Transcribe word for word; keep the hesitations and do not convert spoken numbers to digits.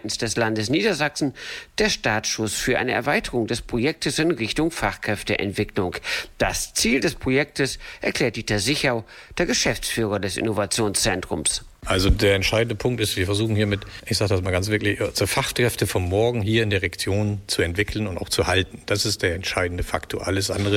seitens des Landes Niedersachsen der Startschuss für eine Erweiterung des Projektes in Richtung Fachkräfteentwicklung. Das Ziel des Projektes erklärt Dieter Sichau, der Geschäftsführer des Innovationszentrums. Also der entscheidende Punkt ist, wir versuchen hier mit, ich sage das mal ganz wirklich, unsere Fachkräfte von morgen hier in der Region zu entwickeln und auch zu halten. Das ist der entscheidende Faktor. Alles andere